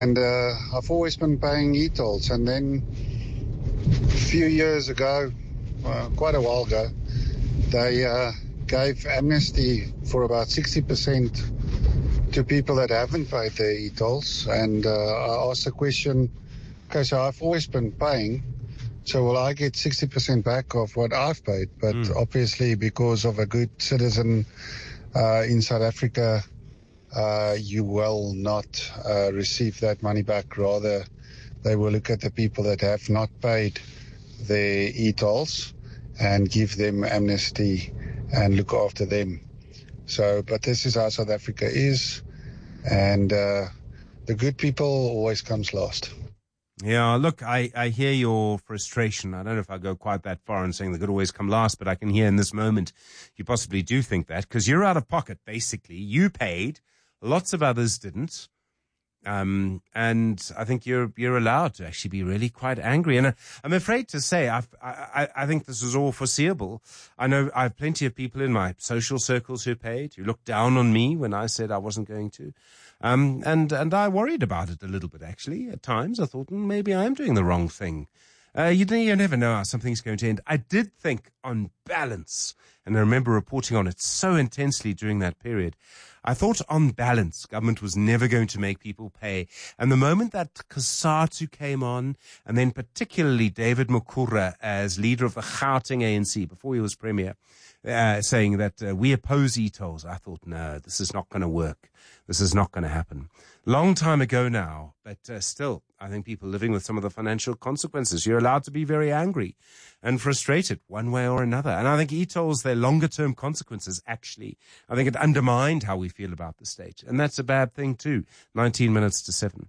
And I've always been paying e-tolls. And then a few years ago, quite a while ago, they gave amnesty for about 60% to people that haven't paid their e-tolls. And I asked the question, okay, so I've always been paying, so will I get 60% back of what I've paid? But obviously, because of a good citizen in South Africa, you will not receive that money back. Rather, they will look at the people that have not paid their e-tolls and give them amnesty and look after them. So, but this is how South Africa is, and the good people always comes last. Yeah, look, I hear your frustration. I don't know if I go quite that far in saying the good always come last, but I can hear in this moment you possibly do think that, because you're out of pocket, basically. You paid, lots of others didn't. And I think you're allowed to actually be really quite angry. And I'm afraid to say, I think this was all foreseeable. I know I have plenty of people in my social circles who paid, who looked down on me when I said I wasn't going to. And I worried about it a little bit, actually. At times I thought, maybe I am doing the wrong thing. You never know how something's going to end. I did think on balance, and I remember reporting on it so intensely during that period, I thought on balance, government was never going to make people pay. And the moment that Cosatu came on, and then particularly David Mukura as leader of the Gauteng ANC before he was premier, saying that we oppose e-tolls, I thought, no, this is not going to work. This is not going to happen. Long time ago now, but still, I think people living with some of the financial consequences, you're allowed to be very angry and frustrated one way or another. And I think e-tolls, their longer-term consequences, actually, I think it undermined how we feel about the state. And that's a bad thing, too. 19 minutes to 7.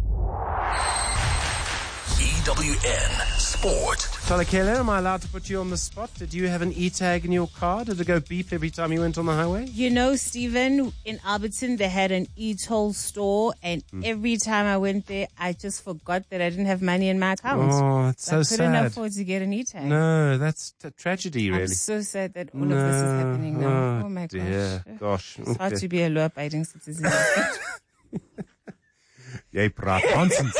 EWN Sport. Tolakela, am I allowed to put you on the spot? Did you have an e-tag in your car? Did it go beep every time you went on the highway? You know, Stephen, in Alberton, they had an e-toll store, and every time I went there, I just forgot that I didn't have money in my account. Oh, it's so sad. I couldn't afford to get an e-tag. No, that's a tragedy, really. I'm so sad that all of this is happening now. Oh, my gosh. It's hard to be a law-abiding citizen. Jy praat nonsense.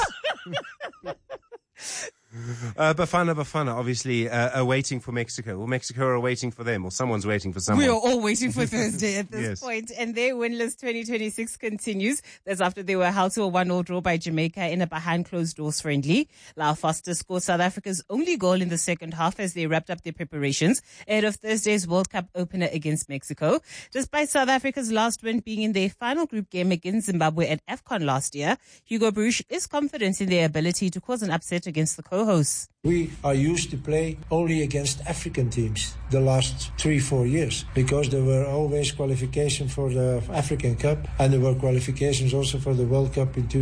Bafana, obviously, are waiting for Mexico. Well, Mexico are waiting for them, or someone's waiting for someone. We are all waiting for Thursday at this point. And their winless 2026 continues. That's after they were held to a 1-1 draw by Jamaica in a behind closed doors friendly. Lau Foster scored South Africa's only goal in the second half as they wrapped up their preparations ahead of Thursday's World Cup opener against Mexico. Despite South Africa's last win being in their final group game against Zimbabwe at AFCON last year, Hugo Broos is confident in their ability to cause an upset against the co-hosts. We are used to play only against African teams the last 3-4 years because there were always qualifications for the African Cup and there were qualifications also for the World Cup in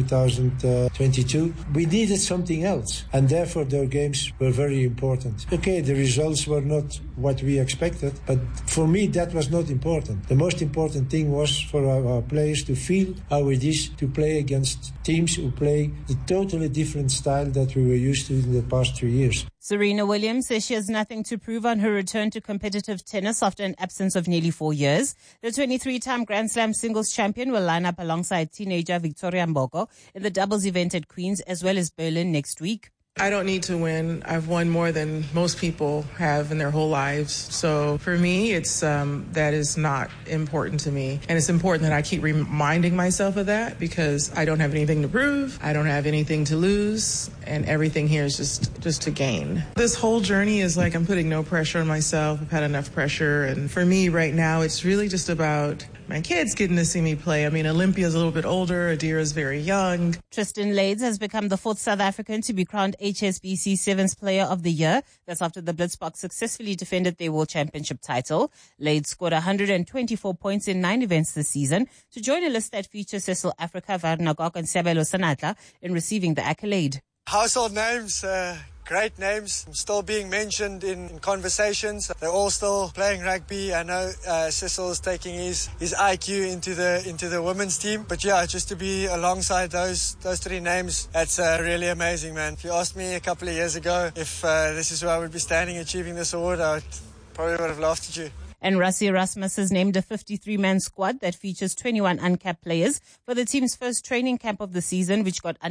2022. We needed something else and therefore their games were very important. Okay, the results were not what we expected, but for me that was not important. The most important thing was for our players to feel how it is to play against teams who play the totally different style that we were used to in the past 3 years. Serena Williams says she has nothing to prove on her return to competitive tennis after an absence of nearly 4 years. The 23-time Grand Slam singles champion will line up alongside teenager Victoria Mbogo in the doubles event at Queen's as well as Berlin next week. I don't need to win. I've won more than most people have in their whole lives. So for me, it's that is not important to me. And it's important that I keep reminding myself of that because I don't have anything to prove. I don't have anything to lose. And everything here is just to gain. This whole journey is like I'm putting no pressure on myself. I've had enough pressure. And for me right now, it's really just about my kids getting to see me play. I mean, Olympia's a little bit older. Adira's very young. Tristan Lades has become the fourth South African to be crowned HSBC Sevens Player of the Year. That's after the Blitzboks successfully defended their World Championship title. Lades scored 124 points in 9 events this season to join a list that features Cecil Africa, Varnagok and Sebelo Sanatla in receiving the accolade. Household names, great names, still being mentioned in conversations. They're all still playing rugby. I know Cecil is taking his IQ into the women's team. But yeah, just to be alongside those 3 names, that's really amazing, man. If you asked me a couple of years ago if this is where I would be standing achieving this award, I probably would have laughed at you. And Rassie Erasmus has named a 53-man squad that features 21 uncapped players for the team's first training camp of the season, which got